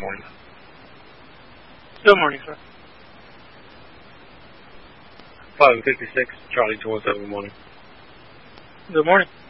morning. Good morning, sir. 556, Charlie 217, good morning. Good morning.